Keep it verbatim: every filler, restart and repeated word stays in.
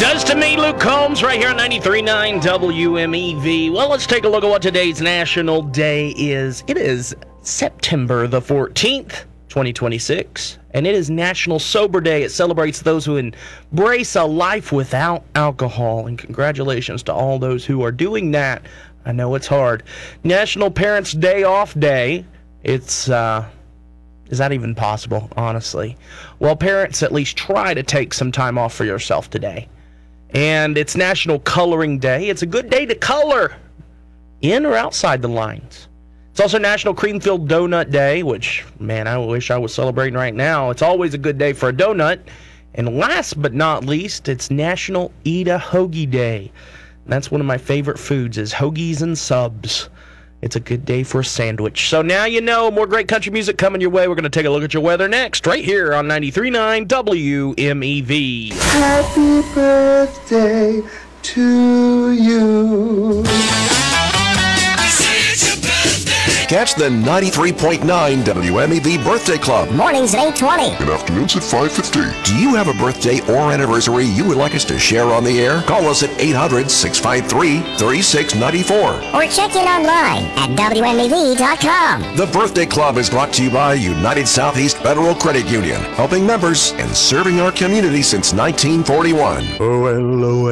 Does to me, Luke Combs, right here on ninety-three point nine W M E V. Well, let's take a look at what today's national day is. It is September the fourteenth, twenty twenty-six, and it is National Sober Day. It celebrates those who embrace a life without alcohol, and congratulations to all those who are doing that. I know it's hard. National Parents' Day Off Day. It's, uh... Is that even possible, honestly? Well, parents, at least try to take some time off for yourself today. And it's National Coloring Day. It's a good day to color in or outside the lines. It's also National Cream-Filled Donut Day, which, man, I wish I was celebrating right now. It's always a good day for a donut. And last but not least, it's National Eat a Hoagie Day. And that's one of my favorite foods is hoagies and subs. It's a good day for a sandwich. So now you know, more great country music coming your way. We're going to take a look at your weather next, right here on ninety-three point nine W M E V. Happy birthday to you. Catch the ninety-three point nine W M E V Birthday Club. Mornings at eight twenty. And afternoons at five fifty. Do you have a birthday or anniversary you would like us to share on the air? Call us at eight hundred, six five three, three six nine four. Or check in online at W M E V dot com. The Birthday Club is brought to you by United Southeast Federal Credit Union, helping members and serving our community since nineteen forty-one. Oh, hello.